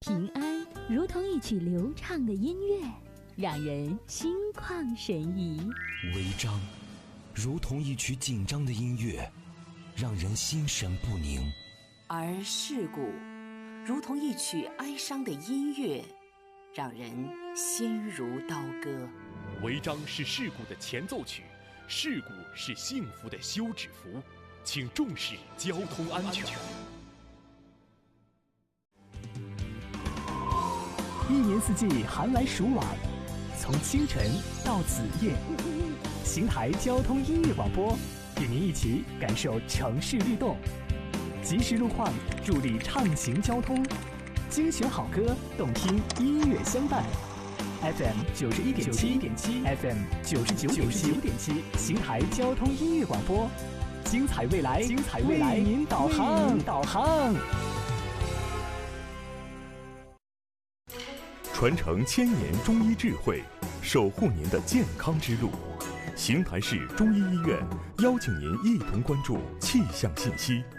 平安如同一曲流畅的音乐，让人心旷神怡； 违章如同一曲紧张的音乐，让人心神不宁； 而事故如同一曲哀伤的音乐，让人心如刀割。 违章是事故的前奏曲，事故是幸福的休止符，请重视交通安全。 一年四季寒来暑往，从清晨到子夜，邢台交通音乐广播与您一起感受城市律动，及时路况助力畅行交通，精选好歌，动听音乐相伴。FM 91.7 FM 99.7，邢台交通音乐广播，精彩未来，为您导航。 传承1000年中医智慧，守护您的健康之路。邢台市中医医院邀请您一同关注气象信息。